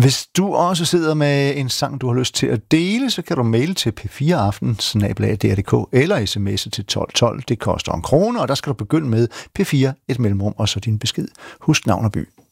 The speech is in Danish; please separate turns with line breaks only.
Hvis du også sidder med en sang, du har lyst til at dele, så kan du maile til p4aften@dr.dk eller sms'e til 1212. Det koster 1 krone, og der skal du begynde med P4, et mellemrum og så din besked. Husk navn og by.